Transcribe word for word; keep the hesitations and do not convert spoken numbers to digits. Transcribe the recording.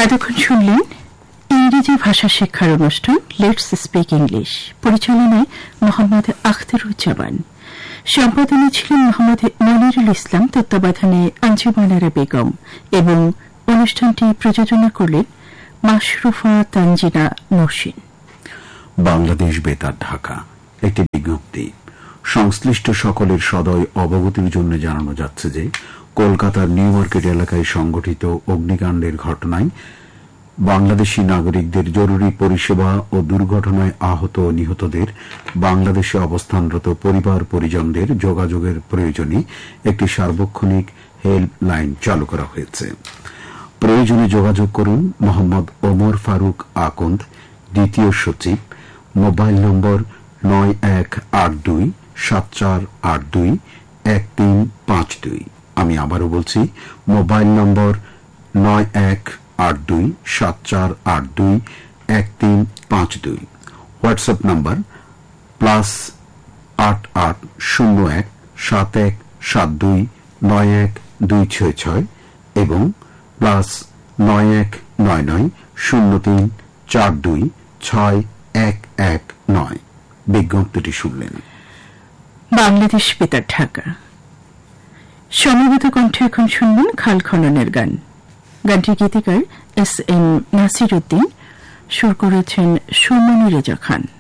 এতক্ষণ শুনলেন ইংরেজি ভাষা শিক্ষার অনুষ্ঠান লেটস স্পিক ইংলিশ। পরিচালনায় মোহাম্মদ আখতারুজ্জামান। সম্পাদনা ছিলেন মোহাম্মদ মনিরুল ইসলাম, তত্ত্বাবধানে আঞ্জুমানারা বেগম এবং অনুষ্ঠানটি প্রযোজনা করলেন মাশরুফা তানজিনা নওশিন। বাংলাদেশ বেতার, ঢাকা। একটি বিজ্ঞপ্তি। সংশ্লিষ্ট সকলের সদয় অবগতির জন্য জানানো যাচ্ছে যে কলকাতার নিউ মার্কেট এলাকায় সংঘটিত অগ্নিকাণ্ডের ঘটনায় বাংলাদেশী নাগরিকদের জরুরি পরিষেবা ও দুর্ঘটনায় আহত ও নিহতদের বাংলাদেশে অবস্থানরত পরিবার পরিজনদের যোগাযোগের প্রয়োজনে একটি সার্বক্ষণিক হেল্পলাইন চালু করা হয়েছে। প্রয়োজনে যোগাযোগ করুন মোহাম্মদ ওমর ফারুক আকন্দ, দ্বিতীয় সচিব, মোবাইল নম্বর নয় এক আট দুই সাত চার আট দুই এক তিন পাঁচ দুই। আমি আবারও বলছি, মোবাইল নম্বর নয় এক আট দুই সাত চার আট দুই এক তিন পাঁচ দুই। হোয়াটসঅ্যাপ নাম্বার প্লাস আট আট শূন্য এক সাত এক সাত দুই নয় এক দুই ছয় ছয় এবং প্লাস নয় এক নয় নয় শূন্য তিন চার দুই ছয় এক এক নয়। বিজ্ঞপ্তিটি শুনলেন। বাংলাদেশ বেতার, ঢাকা। সমবেত কণ্ঠে এখন শুনবেন খাল খননের গান। গানটির গীতিকার এস এম নাসির উদ্দিন, সুর করেছেন সুমনি রেজা খান।